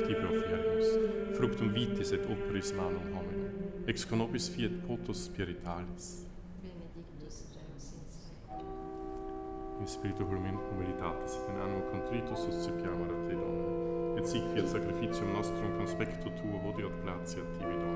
tibi oferimus, fructum vitis et operis manum hominum, ex conopis fiat potus spiritualis. Benedictus Deus in seculum. In spiritu humilum humilitatis et in animo contritus suscipiamur a te, Domine, et sic fiat sacrificium nostrum conspectu tuo, hodie et gratiat tibi, Domine.